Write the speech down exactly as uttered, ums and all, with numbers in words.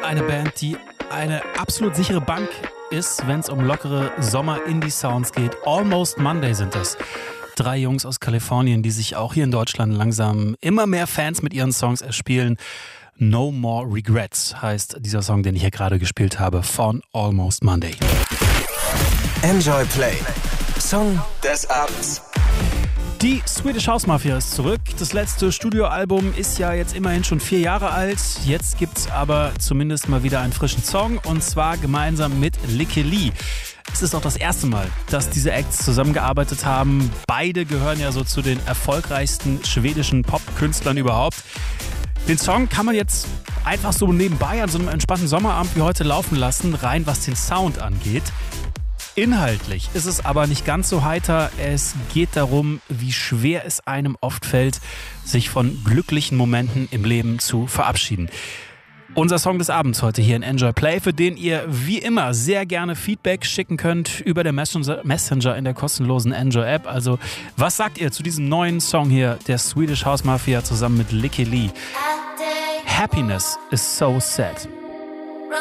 Eine Band, die eine absolut sichere Bank ist, wenn es um lockere Sommer-Indie-Sounds geht. Almost Monday sind das. Drei Jungs aus Kalifornien, die sich auch hier in Deutschland langsam immer mehr Fans mit ihren Songs erspielen. No More Regrets heißt dieser Song, den ich hier gerade gespielt habe, von Almost Monday. Enjoy Play. Song des Abends. Die Swedish House Mafia ist zurück. Das letzte Studioalbum ist ja jetzt immerhin schon vier Jahre alt. Jetzt gibt's aber zumindest mal wieder einen frischen Song, und zwar gemeinsam mit Lykke Li. Es ist auch das erste Mal, dass diese Acts zusammengearbeitet haben. Beide gehören ja so zu den erfolgreichsten schwedischen Popkünstlern überhaupt. Den Song kann man jetzt einfach so nebenbei an so einem entspannten Sommerabend wie heute laufen lassen, rein was den Sound angeht. Inhaltlich ist es aber nicht ganz so heiter. Es geht darum, wie schwer es einem oft fällt, sich von glücklichen Momenten im Leben zu verabschieden. Unser Song des Abends heute hier in Enjoy Play, für den ihr wie immer sehr gerne Feedback schicken könnt über den Messenger, Messenger in der kostenlosen Enjoy App. Also, was sagt ihr zu diesem neuen Song hier der Swedish House Mafia zusammen mit Lykke Li? Happiness is so sad.